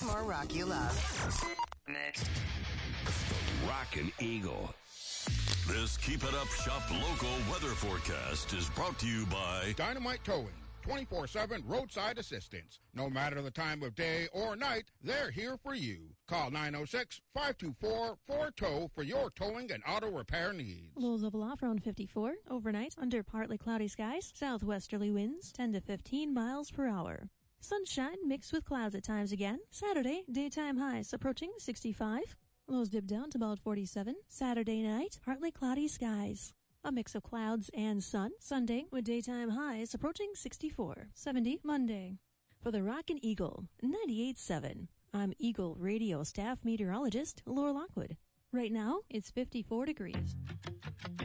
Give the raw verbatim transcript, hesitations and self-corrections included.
more rock you love. Next. The Rockin' Eagle. This Keep It Up Shop local weather forecast is brought to you by Dynamite Towing. twenty-four seven roadside assistance. No matter the time of day or night, they're here for you. Call nine oh six, five two four, four tow for your towing and auto repair needs. Lows of aloft around fifty-four. Overnight, under partly cloudy skies. Southwesterly winds, ten to fifteen miles per hour. Sunshine mixed with clouds at times again. Saturday, daytime highs approaching sixty-five. Lows dip down to about forty-seven. Saturday night, partly cloudy skies. A mix of clouds and sun. Sunday with daytime highs approaching sixty-four. seventy Monday. For the Rockin' Eagle, ninety-eight point seven. I'm Eagle Radio staff meteorologist Laura Lockwood. Right now, it's fifty-four degrees.